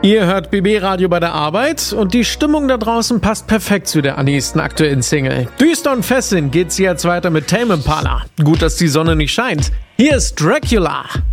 Ihr hört BB Radio bei der Arbeit und die Stimmung da draußen passt perfekt zu der nächsten aktuellen Single. Düster und fesselnd geht's jetzt weiter mit Tame Impala. Gut, dass die Sonne nicht scheint. Hier ist Dracula.